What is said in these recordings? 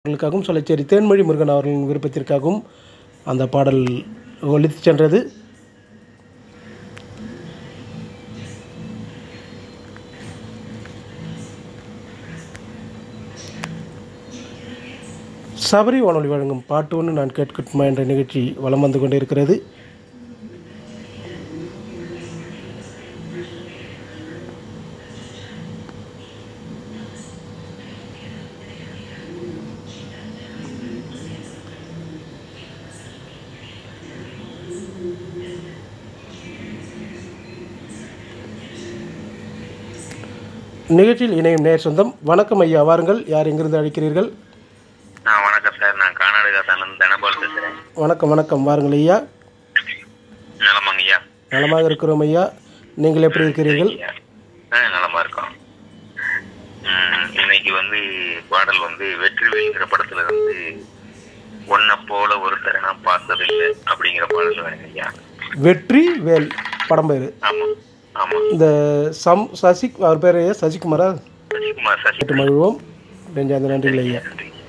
அவர்களுக்காகவும் சொல்லச்சேரி தேன்மொழி முருகன் அவர்களின் விருப்பத்திற்காகவும் அந்த பாடல் ஒலித்து சென்றது. சபரி வானொலி வழங்கும் பாட்டு ஒன்று நான் கேட்கட்டுமா என்ற நிகழ்ச்சி வலம் வந்து கொண்டிருக்கிறது. நிகழ்ச்சியில் இணையும் நேர் சொந்தம். வணக்கம் ஐயா, வாருங்கள். யார் எங்கிருந்து அழைக்கிறீர்கள்? வணக்கம் சார், நான் கர்நாடகாவிலிருந்து தனபால் பேசுகிறேன். வணக்கம் வணக்கம், வாருங்கள் ஐயா. நலமாங்க ஐயா? நலமாக இருக்கிறோம் ஐயா. நீங்கள் எப்படி இருக்கிறீர்கள்? நலமா இருக்கோம். இன்னைக்கு பாடல் வெற்றிவேல்ங்கிற படத்துல இருந்து ஒன்ன போல ஒருத்தரை நான் பார்த்ததில்லை அப்படிங்கிற பாடல் வேணுங்க ஐயா. வெற்றி வேல் படம் பேரு? ஆமா ஆமா. இந்த சசி, அவர் பேர் சசிகுமாரா? சசிகுமார். சசி மகிழ்வோம். நெஞ்சார்ந்த நன்றிகள் ஐயா.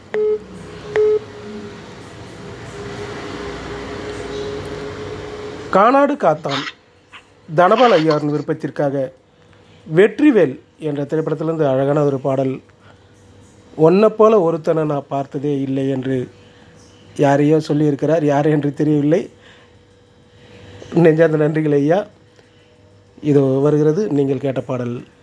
கானாடு காத்தான் தனபால் ஐயாவின் விருப்பத்திற்காக வெற்றிவேல் என்ற திரைப்படத்திலிருந்து அழகான ஒரு பாடல். ஒன்றை போல ஒருத்தனை நான் பார்த்ததே இல்லை என்று யாரையோ சொல்லியிருக்கிறார், யார் என்று தெரியவில்லை. நெஞ்சார்ந்த நன்றிகள் ஐயா. இது வருகிறது நீங்கள் கேட்ட பாடல்.